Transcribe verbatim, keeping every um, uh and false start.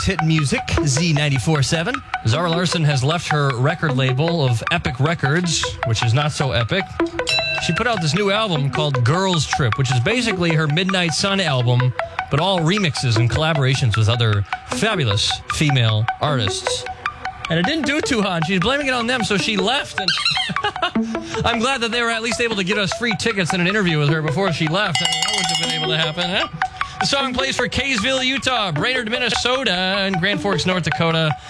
Hit music, Z ninety-four seven. Zara Larsson has left her record label of Epic Records, which is not so epic. She put out this new album called Girls Trip, which is basically her Midnight Sun album, but all remixes and collaborations with other fabulous female artists. And it didn't do too hot. She's blaming it on them, so she left. And I'm glad that they were at least able to get us free tickets and an interview with her before she left. I mean, that wouldn't have been able to happen, huh? The song plays for Kaysville, Utah, Brainerd, Minnesota, and Grand Forks, North Dakota.